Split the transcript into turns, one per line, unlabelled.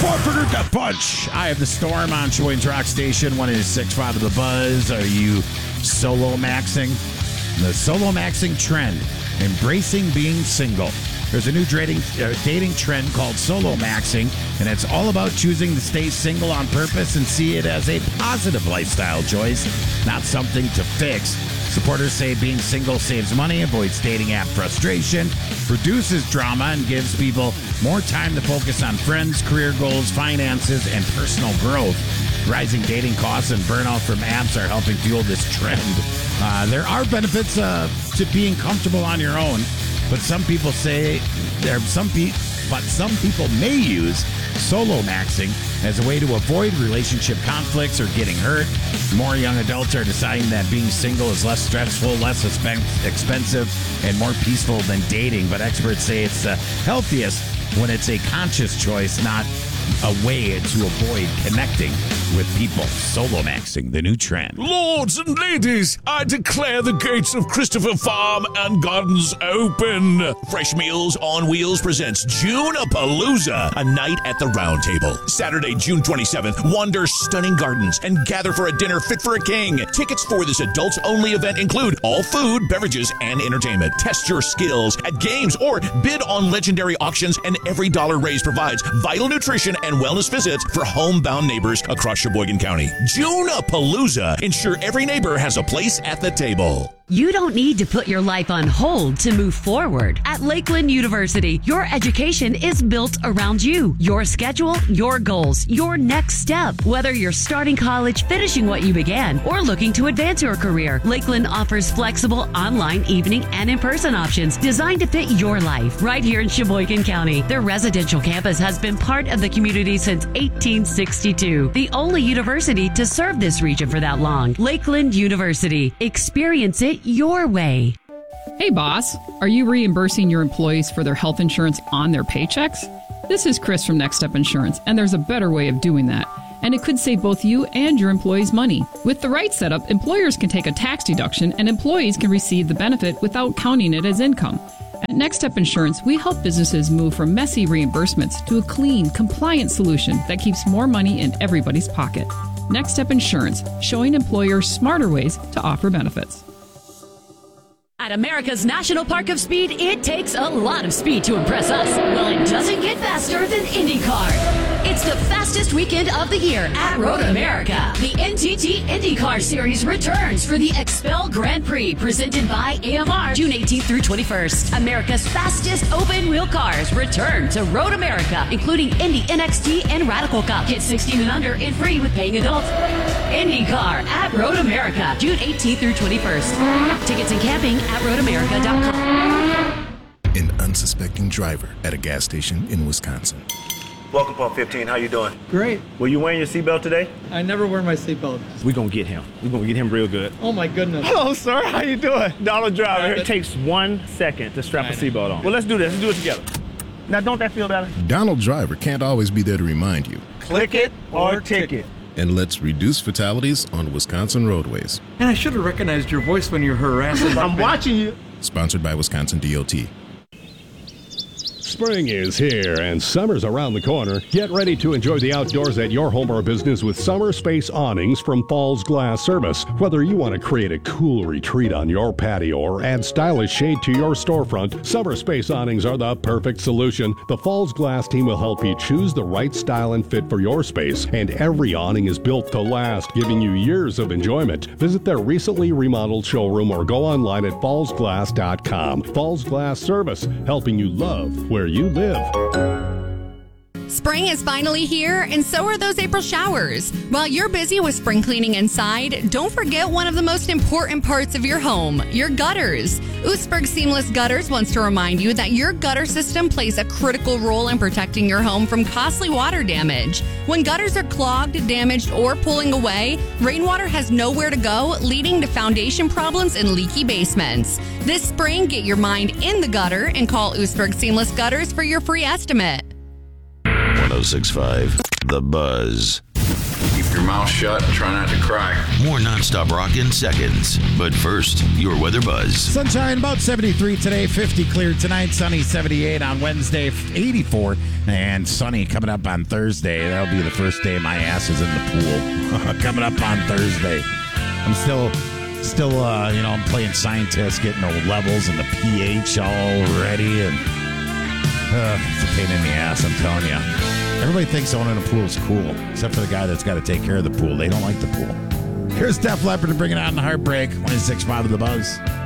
Forfeited the Punch. I have the Storm on Sheboygan's Rock Station, 106.5 of the Buzz. Are you solo maxing? The solo maxing trend, embracing being single. There's a new dating trend called solo maxing, and it's all about choosing to stay single on purpose and see it as a positive lifestyle choice, not something to fix. Supporters say being single saves money, avoids dating app frustration, reduces drama, and gives people more time to focus on friends, career goals, finances, and personal growth. Rising dating costs and burnout from apps are helping fuel this trend. There are benefits to being comfortable on your own, but some people may use solo maxing as a way to avoid relationship conflicts or getting hurt. More young adults are deciding that being single is less stressful, less expensive, and more peaceful than dating. But experts say it's the healthiest when it's a conscious choice, not a way to avoid connecting with people. Solo maxing, the new trend.
Lords and ladies, I declare the gates of Christopher Farm and Gardens open. Fresh Meals on Wheels presents June-a-Palooza, a night at the Round Table. Saturday, June 27th, wander stunning gardens and gather for a dinner fit for a king. Tickets for this adults-only event include all food, beverages, and entertainment. Test your skills at games or bid on legendary auctions, and every dollar raised provides vital nutrition and wellness visits for homebound neighbors across Sheboygan County. June-a-Palooza. Ensure every neighbor has a place at the table.
You don't need to put your life on hold to move forward. At Lakeland University, your education is built around you, your schedule, your goals, your next step. Whether you're starting college, finishing what you began, or looking to advance your career, Lakeland offers flexible online, evening, and in-person options designed to fit your life. Right here in Sheboygan County, their residential campus has been part of the community since 1862. The only university to serve this region for that long. Lakeland University. Experience it your way.
Hey boss, are you reimbursing your employees for their health insurance on their paychecks? This is Chris from Next Step Insurance, and there's a better way of doing that. And it could save both you and your employees money. With the right setup, employers can take a tax deduction and employees can receive the benefit without counting it as income. At Next Step Insurance, we help businesses move from messy reimbursements to a clean, compliant solution that keeps more money in everybody's pocket. Next Step Insurance, showing employers smarter ways to offer benefits.
At America's National Park of Speed, it takes a lot of speed to impress us. Well, it doesn't get faster than IndyCar. It's the fastest weekend of the year at Road America. The NTT IndyCar Series returns for the Expel Grand Prix, presented by AMR, June 18th through 21st. America's fastest open-wheel cars return to Road America, including Indy NXT and Radical Cup. Get 16 and under and free with paying adults. IndyCar at Road America, June 18th through 21st. Tickets and camping at roadamerica.com.
An unsuspecting driver at a gas station in Wisconsin.
Welcome, Pump 15. How you doing?
Great.
Were you wearing your seatbelt today?
I never wear my seatbelt.
We're going to get him. We're going to get him real good.
Oh, my goodness.
Hello, sir. How you doing? Dollar Driver. It takes 1 second to strap a seatbelt on. Well, let's do this. Let's do it together. Now, don't that feel better?
Donald Driver can't always be there to remind you.
Click it or ticket.
And let's reduce fatalities on Wisconsin roadways.
And I should have recognized your voice when you're harassing.
I'm watching you.
Sponsored by Wisconsin DOT.
Spring is here and summer's around the corner. Get ready to enjoy the outdoors at your home or business with Summer Space Awnings from Falls Glass Service. Whether you want to create a cool retreat on your patio or add stylish shade to your storefront, Summer Space Awnings are the perfect solution. The Falls Glass team will help you choose the right style and fit for your space, and every awning is built to last, giving you years of enjoyment. Visit their recently remodeled showroom or go online at fallsglass.com. Falls Glass Service, helping you love where you live.
Spring is finally here, and so are those April showers. While you're busy with spring cleaning inside, don't forget one of the most important parts of your home, your gutters. Oostburg Seamless Gutters wants to remind you that your gutter system plays a critical role in protecting your home from costly water damage. When gutters are clogged, damaged, or pulling away, rainwater has nowhere to go, leading to foundation problems and leaky basements. This spring, get your mind in the gutter and call Oostburg Seamless Gutters for your free estimate.
106.5 The Buzz.
your mouth shut and try not to cry.
More nonstop rock in seconds. But first, your weather buzz.
Sunshine, about 73 today, 50 clear tonight, sunny 78 on Wednesday, 84, and sunny coming up on Thursday. That'll be the first day my ass is in the pool. Coming up on Thursday. I'm still, I'm playing scientist, getting the levels and the pH all ready, and it's a pain in the ass, I'm telling you. Everybody thinks owning a pool is cool, except for the guy that's got to take care of the pool. They don't like the pool. Here's Def Leppard to bring it on the heartbreak. 106.5 of the Buzz.